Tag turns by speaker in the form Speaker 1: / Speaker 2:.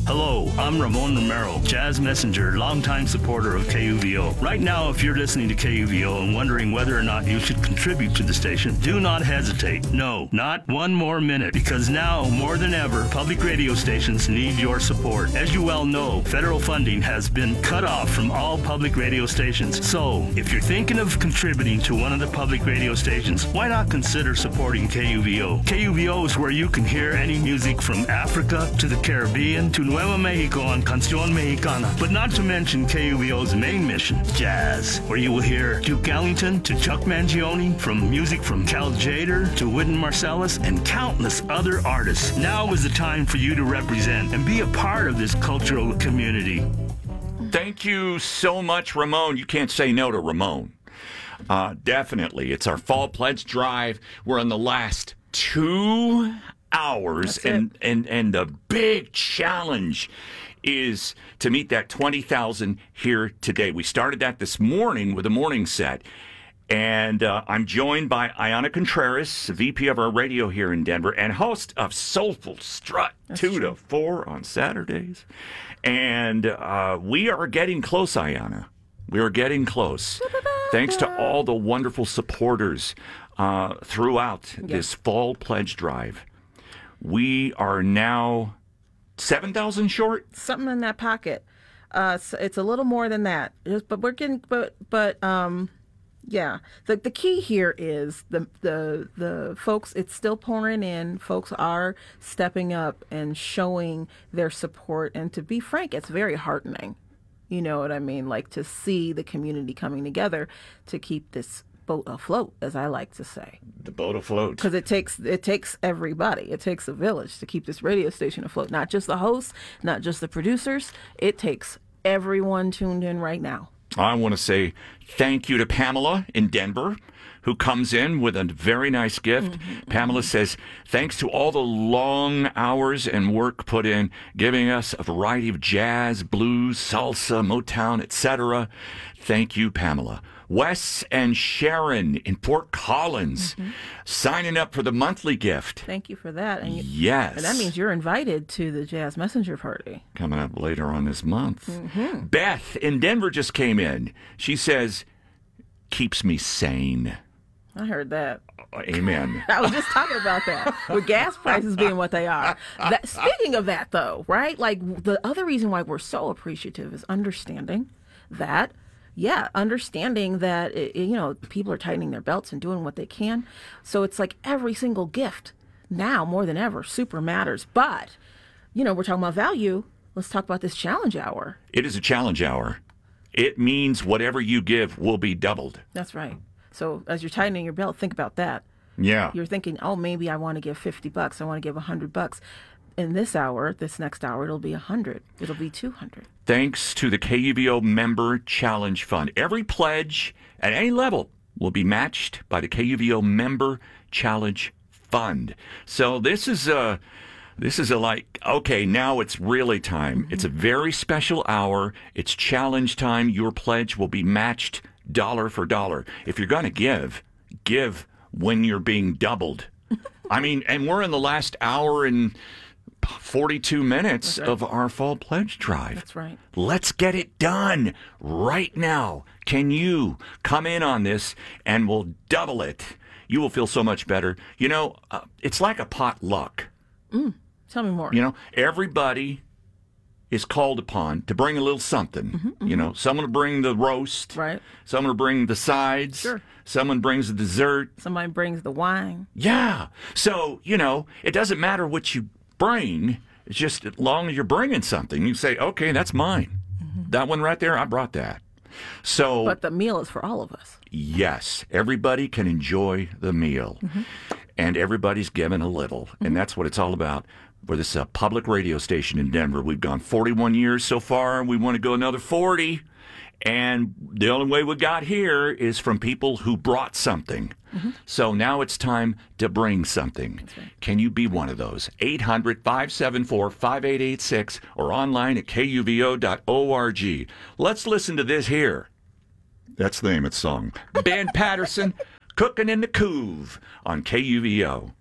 Speaker 1: Hello, I'm Ramon Romero, Jazz Messenger, longtime supporter of KUVO. Right now, if you're listening to KUVO and wondering whether or not you should contribute to the station, do not hesitate. No, not one more minute, because now, more than ever, public radio stations need your support. As you well know, federal funding has been cut off from all public radio stations. So, if you're thinking of contributing to one of the public radio stations, why not consider supporting KUVO? KUVO is where you can hear any music from Africa to the Caribbean to Nuevo Mexico and Canción Mexicana, but not to mention KUVO's main mission, jazz, where you will hear Duke Ellington to Chuck Mangione, from music from Cal Tjader to Wynton Marsalis, and countless other artists. Now is the time for you to represent and be a part of this cultural community.
Speaker 2: Thank you so much, Ramon. You can't say no to Ramon. Definitely. It's our Fall Pledge Drive. We're in the last 2 hours, and the big challenge is to meet that 20,000 here today. We started that this morning with a morning set, and I'm joined by Ayana Contreras, VP of our radio here in Denver, and host of Soulful Strut 2 to 4 on Saturdays. And we are getting close, Ayana. We are getting close. Thanks to all the wonderful supporters throughout this Fall Pledge Drive. We are now 7,000 short?
Speaker 3: Something in that pocket. So it's a little more than that. But we're getting, yeah. The key here is the folks, it's still pouring in. Folks are stepping up and showing their support. And to be frank, it's very heartening. You know what I mean? Like, to see the community coming together to keep this boat afloat, as I like to say.
Speaker 2: The boat afloat.
Speaker 3: Because it takes everybody. It takes a village to keep this radio station afloat. Not just the hosts, not just the producers. It takes everyone tuned in right now.
Speaker 2: I want to say thank you to Pamela in Denver, who comes in with a very nice gift. Pamela says, thanks to all the long hours and work put in, giving us a variety of jazz, blues, salsa, Motown, etc. Thank you, Pamela. Wes and Sharon in Fort Collins signing up for the monthly gift.
Speaker 3: Thank you for that. And
Speaker 2: yes.
Speaker 3: And that means you're invited to the Jazz Messenger party.
Speaker 2: Coming up later on this month. Beth in Denver just came in. She says, keeps me sane.
Speaker 3: I heard that.
Speaker 2: Amen.
Speaker 3: I was just talking about that. With gas prices being what they are. Speaking of that, though, right? Like, the other reason why we're so appreciative is understanding that people are tightening their belts and doing what they can. So it's like every single gift now, more than ever, super matters. But, we're talking about value. Let's talk about this challenge hour.
Speaker 2: It is a challenge hour. It means whatever you give will be doubled.
Speaker 3: That's right. So as you're tightening your belt, think about that.
Speaker 2: Yeah.
Speaker 3: You're thinking, oh, maybe I want to give $50. I want to give $100. In this next hour, it'll be 100. It'll be 200.
Speaker 2: Thanks to the KUVO Member Challenge Fund. Every pledge at any level will be matched by the KUVO Member Challenge Fund. So this is a okay, now it's really time. It's a very special hour. It's challenge time. Your pledge will be matched dollar for dollar. If you're going to give when you're being doubled. I mean, and we're in the last hour and 42 minutes of our Fall Pledge Drive.
Speaker 3: That's right.
Speaker 2: Let's get it done right now. Can you come in on this and we'll double it? You will feel so much better. It's like a potluck.
Speaker 3: Tell me more.
Speaker 2: Everybody is called upon to bring a little something. Someone will bring the roast.
Speaker 3: Right.
Speaker 2: Someone will bring the sides.
Speaker 3: Sure.
Speaker 2: Someone brings the dessert.
Speaker 3: Somebody brings the wine.
Speaker 2: Yeah. So, it doesn't matter what you bring. It's just as long as you're bringing something, you say, okay, that's mine. That one right there, I brought that. So,
Speaker 3: but the meal is for all of us.
Speaker 2: Yes. Everybody can enjoy the meal. And everybody's given a little. And that's what it's all about. For this public radio station in Denver. We've gone 41 years so far. We want to go another 40. And the only way we got here is from people who brought something. So now it's time to bring something. Right. Can you be one of those? 800-574-5886 or online at kuvo.org. Let's listen to this here. That's the name of the song. Ben Patterson, Cooking in the Coove on KUVO.